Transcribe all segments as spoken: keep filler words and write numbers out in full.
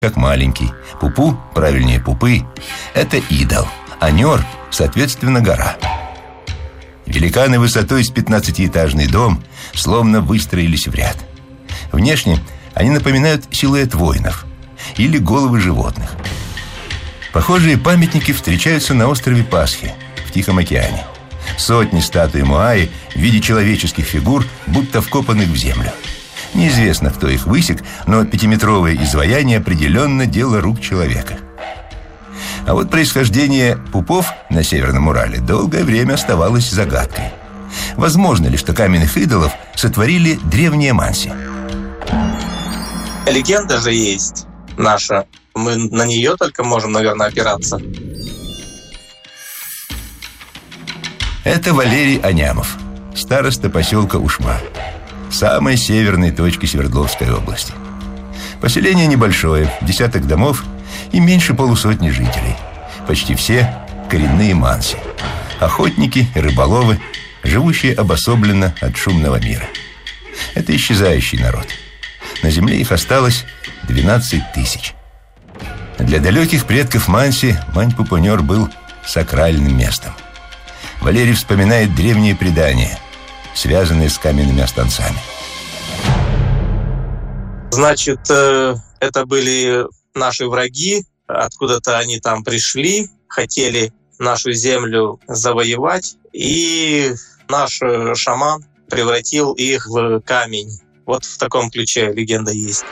как маленький. Пупу, правильнее Пупы, это идол, а Нер, соответственно, гора. Великаны высотой с пятнадцатиэтажный дом словно выстроились в ряд. Внешне они напоминают силуэт воинов или головы животных. Похожие памятники встречаются на острове Пасхи в Тихом океане. Сотни статуй Моаи в виде человеческих фигур, будто вкопанных в землю. Неизвестно, кто их высек, но пятиметровое изваяние определенно дело рук человека. А вот происхождение пупов на Северном Урале долгое время оставалось загадкой. Возможно ли, что каменных идолов сотворили древние манси? Легенда же есть наша. Мы на нее только можем, наверное, опираться. Это Валерий Анямов, староста поселка Ушма, самой северной точки Свердловской области. Поселение небольшое, десяток домов и меньше полусотни жителей. Почти все коренные манси, охотники и рыболовы, живущие обособленно от шумного мира. Это исчезающий народ. На земле их осталось двенадцать тысяч. Для далеких предков манси Мань-Пупунер был сакральным местом. Валерий вспоминает древние предания, связанные с каменными останцами. Значит, это были наши враги, откуда-то они там пришли, хотели нашу землю завоевать, и наш шаман превратил их в камень. Вот в таком ключе легенда есть.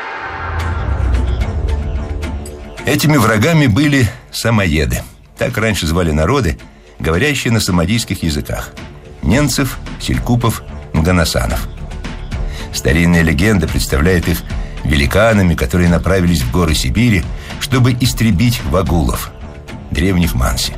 Этими врагами были самоеды. Так раньше звали народы, говорящие на самодийских языках: ненцев, селькупов, мганасанов. Старинная легенда представляет их великанами, которые направились в горы Сибири, чтобы истребить вагулов, древних манси.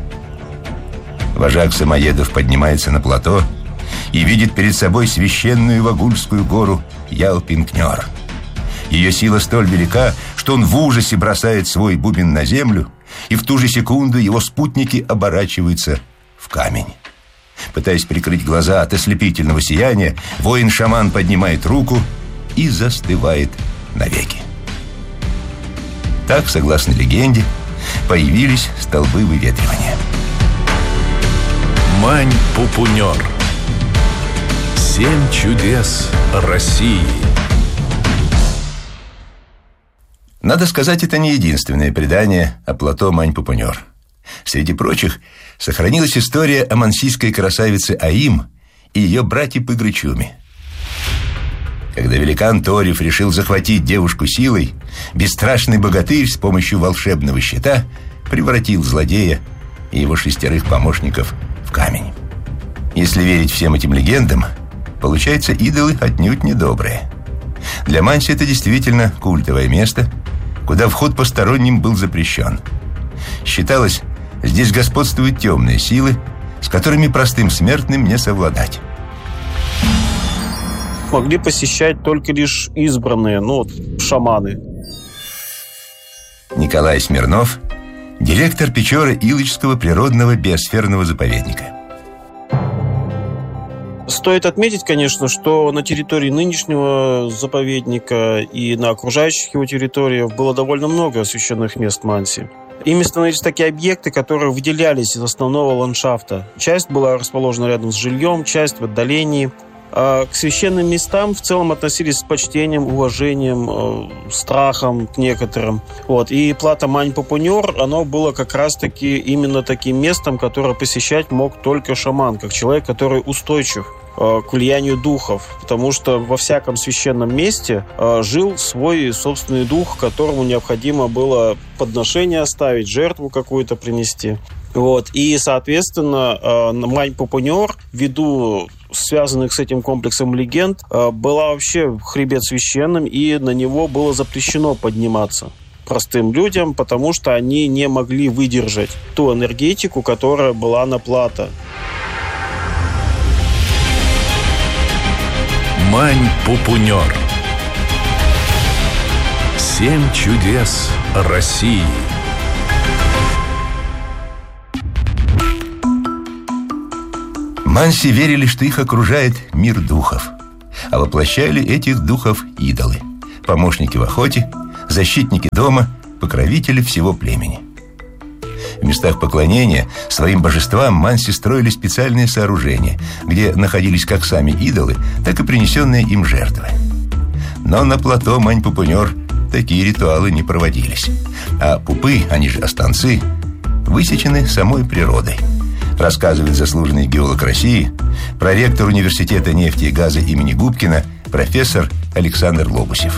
Вожак самоедов поднимается на плато и видит перед собой священную вагульскую гору Ялпингнер. Ее сила столь велика, что он в ужасе бросает свой бубен на землю, и в ту же секунду его спутники оборачиваются в камень. Пытаясь прикрыть глаза от ослепительного сияния, воин-шаман поднимает руку и застывает навеки. Так, согласно легенде, появились столбы выветривания. Мань-Пупунер. Семь чудес России. Надо сказать, это не единственное предание о плато Мань-Пупунер. Среди прочих сохранилась история о мансийской красавице Аим и ее брате Пыгрычуме. Когда великан Торев решил захватить девушку силой, бесстрашный богатырь с помощью волшебного щита превратил злодея и его шестерых помощников в камень. Если верить всем этим легендам, получается, идолы отнюдь недобрые. Для манси это действительно культовое место, куда вход посторонним был запрещен. Считалось, здесь господствуют темные силы, с которыми простым смертным не совладать. Могли посещать только лишь избранные, ну, шаманы. Николай Смирнов, директор Печора-Илочского природного биосферного заповедника. Стоит отметить, конечно, что на территории нынешнего заповедника и на окружающих его территориях было довольно много священных мест манси. Ими становились такие объекты, которые выделялись из основного ландшафта. Часть была расположена рядом с жильем, часть в отдалении. А к священным местам в целом относились с почтением, уважением, страхом к некоторым. Вот. И плато Мань-Пупунер, оно было как раз-таки именно таким местом, которое посещать мог только шаман, как человек, который устойчив к влиянию духов, потому что во всяком священном месте жил свой собственный дух, которому необходимо было подношение оставить, жертву какую-то принести. Вот. И, соответственно, Мань-Пупунер, ввиду связанных с этим комплексом легенд, была вообще хребет священным, и на него было запрещено подниматься простым людям, потому что они не могли выдержать ту энергетику, которая была на плато. Мань-Пупунер. Семь чудес России. Манси верили, что их окружает мир духов, а воплощали этих духов идолы, помощники в охоте, защитники дома, покровители всего племени. В местах поклонения своим божествам манси строили специальные сооружения, где находились как сами идолы, так и принесенные им жертвы. Но на плато Мань-Пупунёр такие ритуалы не проводились. А пупы, они же останцы, высечены самой природой, рассказывает заслуженный геолог России, проректор университета нефти и газа имени Губкина, профессор Александр Лобусев.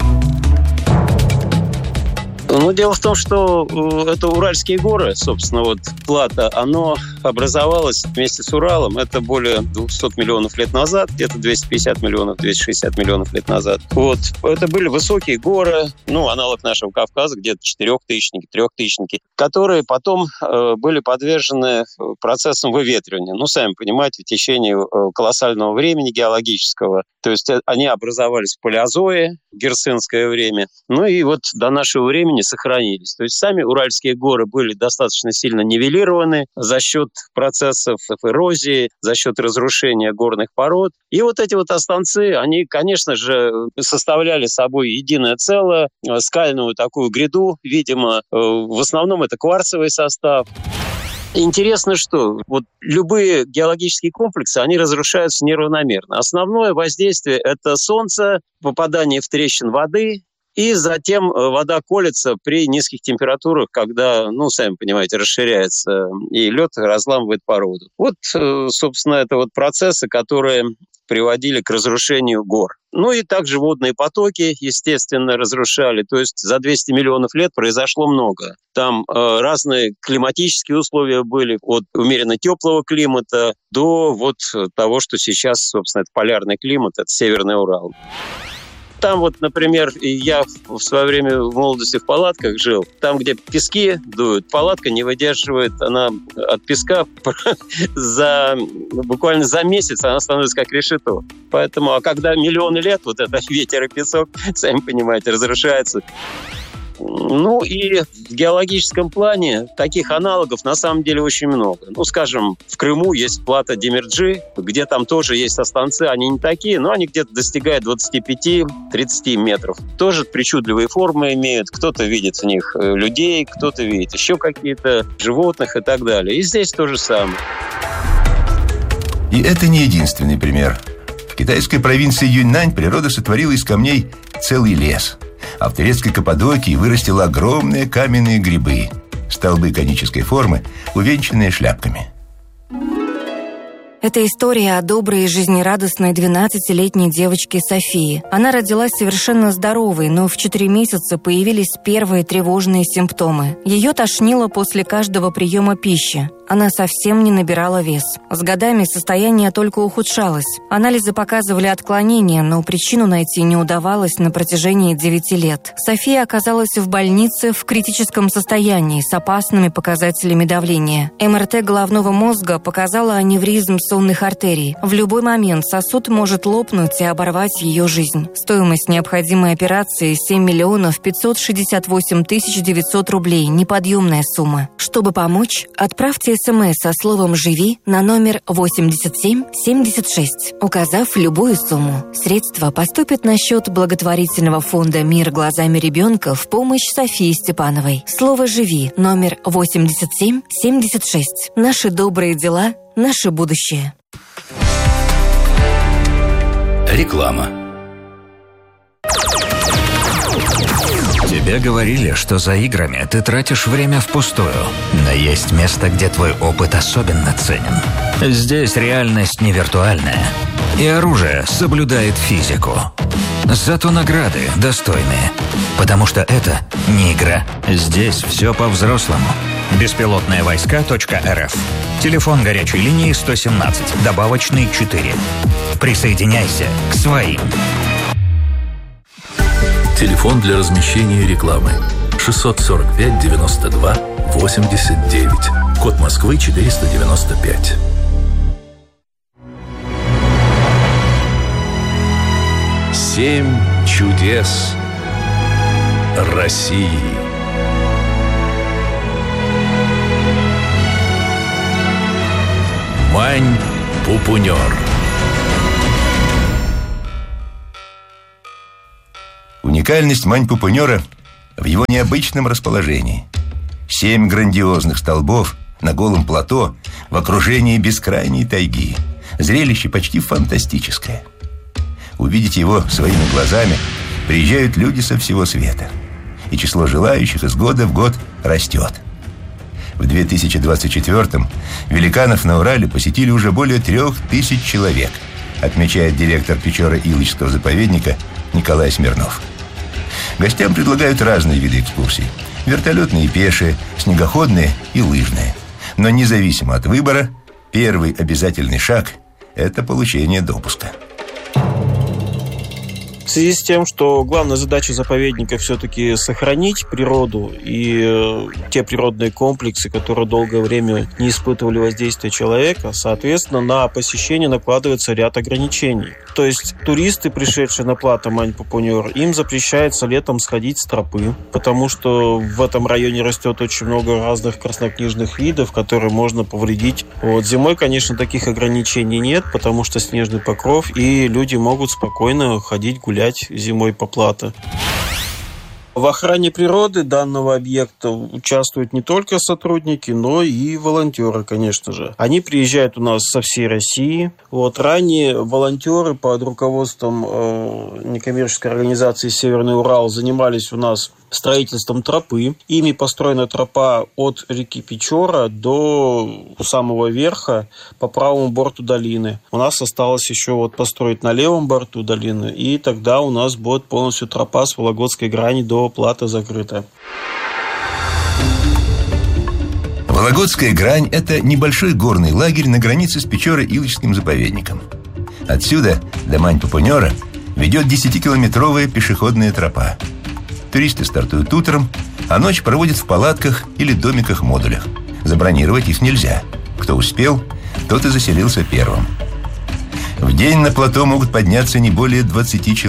Ну, дело в том, что это Уральские горы, собственно, вот плато, оно образовалось вместе с Уралом, это более двухсот миллионов лет назад, где-то двести пятьдесят миллионов, двести шестьдесят миллионов лет назад. Вот, это были высокие горы, ну, аналог нашего Кавказа, где-то четырехтысячники, трехтысячники, которые потом э, были подвержены процессам выветривания. Ну, сами понимаете, в течение э, колоссального времени геологического, то есть э, они образовались в палеозое, герцинское время, ну и вот до нашего времени сохранились. То есть сами Уральские горы были достаточно сильно нивелированы за счет процессов эрозии, за счет разрушения горных пород. И вот эти вот останцы, они, конечно же, составляли собой единое целое, скальную такую гряду, видимо, в основном это кварцевый состав. Интересно, что вот любые геологические комплексы, они разрушаются неравномерно. Основное воздействие – это солнце, попадание в трещин воды, и затем вода колется при низких температурах, когда, ну, сами понимаете, расширяется, и лед разламывает породу. Вот, собственно, это вот процессы, которые приводили к разрушению гор. Ну и также водные потоки, естественно, разрушали. То есть за двести миллионов лет произошло много. Там э, разные климатические условия были, от умеренно теплого климата до вот того, что сейчас, собственно, это полярный климат, это Северный Урал. Там вот, например, я в свое время в молодости в палатках жил. Там, где пески дуют, палатка не выдерживает, она от песка за, буквально за месяц она становится как решето. Поэтому, а когда миллионы лет вот это ветер и песок, сами понимаете, разрушается. Ну и в геологическом плане таких аналогов на самом деле очень много. Ну, скажем, в Крыму есть плато Демирджи, где там тоже есть останцы, они не такие, но они где-то достигают двадцать пять - тридцать метров. Тоже причудливые формы имеют. Кто-то видит в них людей, кто-то видит еще какие-то животных и так далее. И здесь то же самое. И это не единственный пример. В китайской провинции Юньнань природа сотворила из камней целый лес. А в турецкой Каппадокии вырастило огромные каменные грибы, столбы конической формы, увенчанные шляпками. Это история о доброй и жизнерадостной двенадцатилетней девочке Софии. Она родилась совершенно здоровой, но в четыре месяца появились первые тревожные симптомы. Ее тошнило после каждого приема пищи. Она совсем не набирала вес. С годами состояние только ухудшалось. Анализы показывали отклонения, но причину найти не удавалось на протяжении девяти лет. София оказалась в больнице в критическом состоянии с опасными показателями давления. эм эр тэ головного мозга показала аневризм сонных артерий. В любой момент сосуд может лопнуть и оборвать ее жизнь. Стоимость необходимой операции – семь миллионов пятьсот шестьдесят восемь тысяч девятьсот рублей. Неподъемная сумма. Чтобы помочь, отправьте СМС со словом «Живи» на номер восемьдесят семь семьдесят шесть, указав любую сумму. Средства поступят на счет благотворительного фонда «Мир глазами ребенка» в помощь Софии Степановой. Слово «Живи» номер восемьдесят семь семьдесят шесть. Наши добрые дела – наше будущее. Реклама. Тебе говорили, что за играми ты тратишь время впустую. Но есть место, где твой опыт особенно ценен. Здесь реальность не виртуальная. И оружие соблюдает физику. Зато награды достойные. Потому что это не игра. Здесь все по-взрослому. беспилотные войска точка эр эф. Телефон горячей линии сто семнадцать, добавочный четыре. Присоединяйся к своим. Телефон для размещения рекламы шестьсот сорок пять девяносто два восемьдесят девять. Код Москвы четыреста девяносто пять. Семь чудес России. Мань-Пупунёр. Уникальность Мань-Пупунёра в его необычном расположении. Семь грандиозных столбов на голом плато в окружении бескрайней тайги. Зрелище почти фантастическое. Увидеть его своими глазами приезжают люди со всего света. И число желающих из года в год растет. В две тысячи двадцать четвёртом великанов на Урале посетили уже более трех тысяч человек, отмечает директор Печора-Илочского заповедника Николай Смирнов. Гостям предлагают разные виды экскурсий: вертолетные и пешие, снегоходные и лыжные. Но независимо от выбора, первый обязательный шаг – это получение допуска. В связи с тем, что главная задача заповедника все-таки сохранить природу и э, те природные комплексы, которые долгое время не испытывали воздействия человека, соответственно, на посещение накладывается ряд ограничений. То есть туристы, пришедшие на плато Мань-Пупунёр, им запрещается летом сходить с тропы, потому что в этом районе растет очень много разных краснокнижных видов, которые можно повредить. Вот. Зимой, конечно, таких ограничений нет, потому что снежный покров, и люди могут спокойно ходить гулять зимой по плато. В охране природы данного объекта участвуют не только сотрудники, но и волонтеры, конечно же. Они приезжают у нас со всей России. Вот. Ранее волонтеры под руководством э, некоммерческой организации «Северный Урал» занимались у нас строительством тропы. Ими построена тропа от реки Печора до самого верха по правому борту долины. У нас осталось еще вот построить на левом борту долины, и тогда у нас будет полностью тропа с Вологодской грани до плато закрыта. Вологодская грань – это небольшой горный лагерь на границе с Печора-Илочским заповедником. Отсюда до Мань-Пупунёра ведет десятикилометровая пешеходная тропа. Туристы стартуют утром, а ночь проводят в палатках или домиках-модулях. Забронировать их нельзя. Кто успел, тот и заселился первым. В день на плато могут подняться не более двадцати человек.